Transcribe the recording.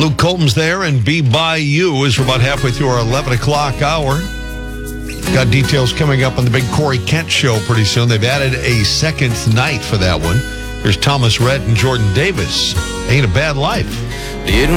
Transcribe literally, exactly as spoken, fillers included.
Luke Combs there, and Be By You as we're about halfway through our eleven o'clock hour. Got details coming up on the big Corey Kent show pretty soon. They've added a second night for that one. Here's Thomas Rhett and Jordan Davis. Ain't a Bad Life.